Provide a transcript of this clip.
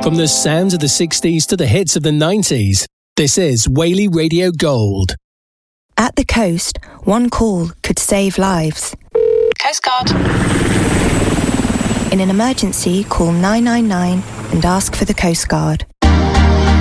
From the sounds of the 60s to the hits of the 90s, this is Whaley Radio Gold. At the coast, one call could save lives. Coast Guard. In an emergency, call 999 and ask for the Coast Guard.